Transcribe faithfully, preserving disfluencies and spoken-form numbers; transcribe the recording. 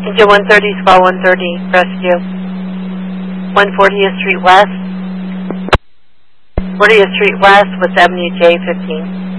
Engine one thirty, Squall one thirty, rescue. one fortieth Street West. fortieth Street West, West Avenue J fifteen.